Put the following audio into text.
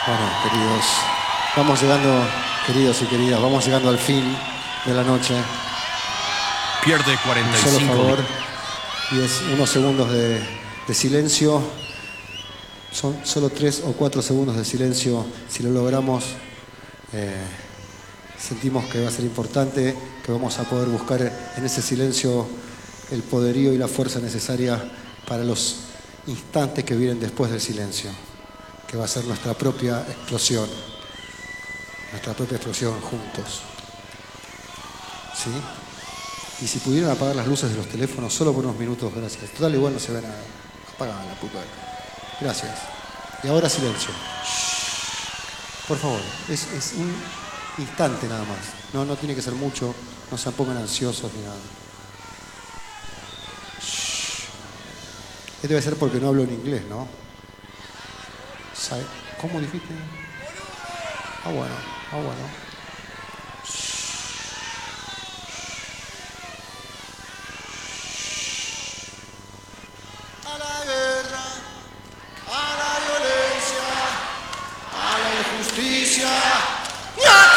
Bueno, queridos, vamos llegando, queridos y queridas, vamos llegando al fin de la noche. Pierde 45. Un solo favor, y es unos segundos de silencio. Son solo 3 o 4 segundos de silencio. Si lo logramos, sentimos que va a ser importante, que vamos a poder buscar en ese silencio el poderío y la fuerza necesaria para los instantes que vienen después del silencio, que va a ser nuestra propia explosión juntos. ¿Sí? Y si pudieran apagar las luces de los teléfonos solo por unos minutos, gracias. Total, igual no se ve nada. Apagan la puta. Gracias. Y ahora silencio. Por favor, es un instante nada más. No tiene que ser mucho, no se pongan ansiosos ni nada. Debe ser porque no hablo en inglés, ¿no? ¿Cómo dijiste? Ah, bueno.